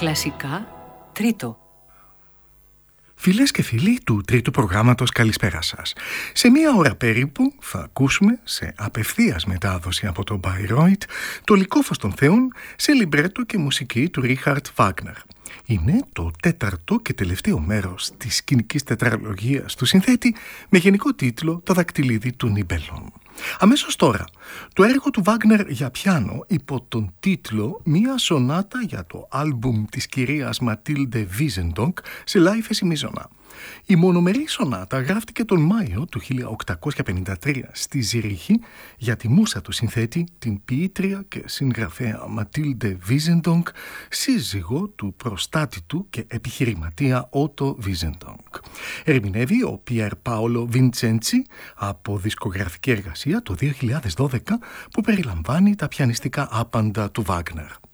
Κλασικά τρίτο. Φίλες και φίλοι του τρίτου προγράμματος, καλησπέρα σας. Σε μία ώρα περίπου θα ακούσουμε σε απευθείας μετάδοση από τον Bayreuth το Λυκόφως των Θεών σε λιμπρέτο και μουσική του Ρίχαρτ Βάγνερ. Είναι το τέταρτο και τελευταίο μέρος της σκηνικής τετραλογίας του συνθέτη με γενικό τίτλο «Το δακτυλίδι του Νιμπελόν». Αμέσως τώρα, το έργο του Βάγνερ για πιάνο υπό τον τίτλο «Μία σονάτα για το άλμπουμ της κυρίας Ματίλντε Βίζεντονκ σε live εσημίζωνα». Η μονομερή σονάτα γράφτηκε τον Μάιο του 1853 στη Ζηρίχη για τη μούσα του συνθέτη, την ποιήτρια και συγγραφέα Ματίλντε Βίζεντονκ, σύζυγο του προστάτητου και επιχειρηματία Ότο Βίζεντονκ. Ερμηνεύει ο Πιέρ Πάολο Βιντσέντσι από δισκογραφική εργασία το 2012 που περιλαμβάνει τα πιανιστικά άπαντα του Βάγνερ.